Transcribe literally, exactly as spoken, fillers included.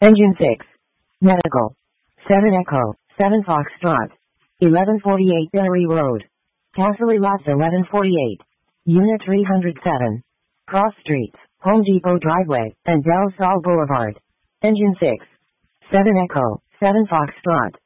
Engine six. Medical. seven Echo, seven Foxtrot. eleven forty-eight Berry Road. Castle Lots eleven forty-eight. Unit three hundred seven. Cross Streets, Home Depot Driveway, and Del Sol Boulevard. Engine six. seven Echo, seven Foxtrot.